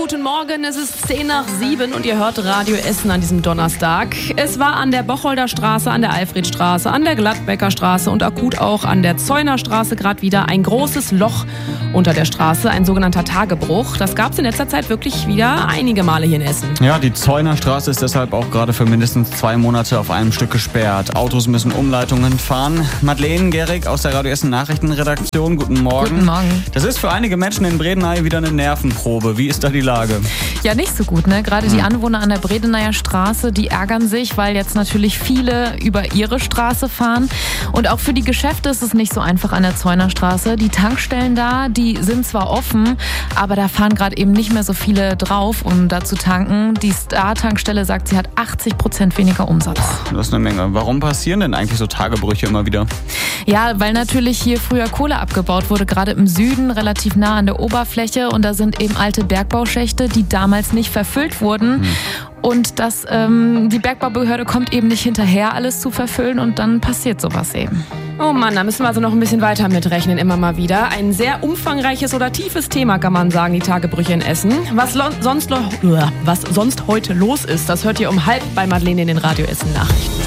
guten Morgen, es ist 6:10 und ihr hört Radio Essen an diesem Donnerstag. Es war an der Bocholder Straße, an der Alfredstraße, an der Gladbecker Straße und akut auch an der Zeuner Straße gerade wieder ein großes Loch unter der Straße, ein sogenannter Tagebruch. Das gab es in letzter Zeit wirklich wieder einige Male hier in Essen. Ja, die Zeuner Straße ist deshalb auch gerade für mindestens 2 Monate auf einem Stück gesperrt. Autos müssen Umleitungen fahren. Madeleine Gehrig aus der Radio Essen Nachrichtenredaktion, guten Morgen. Guten Morgen. Das ist für einige Menschen in Bredeney wieder eine Nervenprobe. Wie ist da die Lage? Ja, nicht so gut, ne? Gerade die Anwohner an der Bredeneyer Straße, die ärgern sich, weil jetzt natürlich viele über ihre Straße fahren. Und auch für die Geschäfte ist es nicht so einfach an der Zeuner Straße. Die Tankstellen da, die sind zwar offen, aber da fahren gerade eben nicht mehr so viele drauf, um da zu tanken. Die Star-Tankstelle sagt, sie hat 80% weniger Umsatz. Das ist eine Menge. Warum passieren denn eigentlich so Tagebrüche immer wieder? Ja, weil natürlich hier früher Kohle abgebaut wurde, gerade im Süden, relativ nah an der Oberfläche. Und da sind eben alte Bergbauschächte, die damals nicht verfüllt wurden. Und die Bergbaubehörde kommt eben nicht hinterher, alles zu verfüllen, und dann passiert sowas eben. Oh Mann, da müssen wir also noch ein bisschen weiter mitrechnen, immer mal wieder. Ein sehr umfangreiches oder tiefes Thema, kann man sagen, die Tagebrüche in Essen. Was sonst heute los ist, das hört ihr um 12:30 bei Madeleine in den Radio Essen Nachrichten.